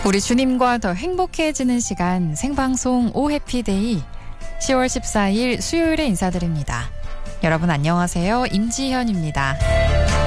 우리 주님과 더 행복해지는 시간 생방송 오 해피데이 10월 14일 수요일에 인사드립니다. 여러분 안녕하세요. 임지현입니다.